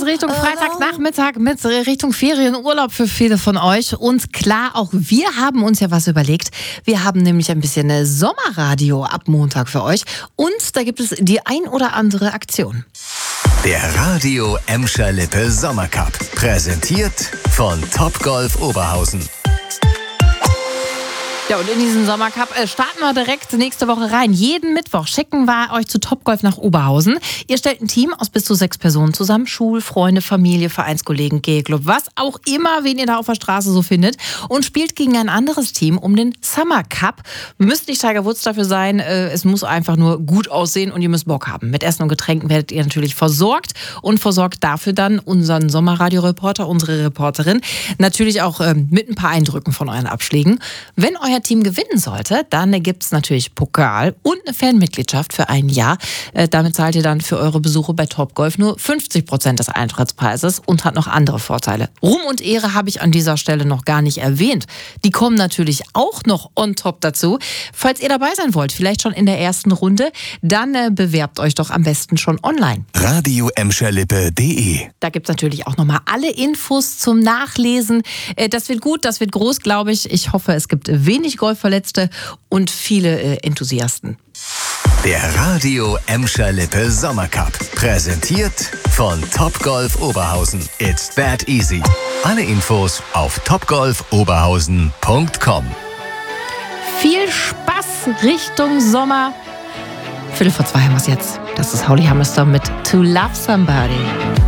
Richtung Freitagnachmittag mit Richtung Ferienurlaub für viele von euch. Und klar, auch wir haben uns ja was überlegt. Wir haben nämlich ein bisschen Sommerradio ab Montag für euch. Und da gibt es die ein oder andere Aktion. Der Radio Emscher Lippe Sommercup. Präsentiert von Topgolf Oberhausen. Ja, und in diesen Sommercup starten wir direkt nächste Woche rein. Jeden Mittwoch schicken wir euch zu Topgolf nach Oberhausen. Ihr stellt ein Team aus bis zu 6 Personen zusammen. Schulfreunde, Familie, Vereinskollegen, Kegelclub, was auch immer, wen ihr da auf der Straße so findet. Und spielt gegen ein anderes Team um den Summer Cup. Müsst nicht Tiger Woods dafür sein. Es muss einfach nur gut aussehen und ihr müsst Bock haben. Mit Essen und Getränken werdet ihr natürlich versorgt. Und versorgt dafür dann unseren Sommerradio-Reporter, unsere Reporterin. Natürlich auch mit ein paar Eindrücken von euren Abschlägen. Wenn euer Team gewinnen sollte, dann gibt es natürlich Pokal und eine Fanmitgliedschaft für ein Jahr. Damit zahlt ihr dann für eure Besuche bei Topgolf nur 50% des Eintrittspreises und hat noch andere Vorteile. Ruhm und Ehre habe ich an dieser Stelle noch gar nicht erwähnt. Die kommen natürlich auch noch on top dazu. Falls ihr dabei sein wollt, vielleicht schon in der ersten Runde, dann bewerbt euch doch am besten schon online. radioemscherlippe.de. Da gibt es natürlich auch nochmal alle Infos zum Nachlesen. Das wird gut, das wird groß, glaube ich. Ich hoffe, es gibt wenig Golfverletzte und viele Enthusiasten. Der Radio Emscher Lippe Sommercup. Präsentiert von Topgolf Oberhausen. It's that easy. Alle Infos auf topgolfoberhausen.com. Viel Spaß Richtung Sommer. 2:15 haben wir es jetzt. Das ist Holly Hammerstone mit To Love Somebody.